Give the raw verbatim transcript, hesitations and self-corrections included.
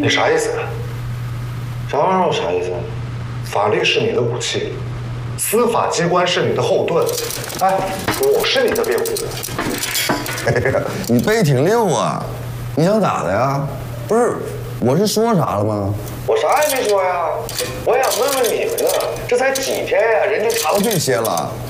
你啥意思？啥玩意儿？啥意思？法律是你的武器，司法机关是你的后盾。哎，我是你的辩护人。 哎呀，你背挺溜啊！你想咋的呀？不是，我是说啥了吗？ 我啥也没说呀，我想问问你们呢，这才几天呀，人就查到这些了，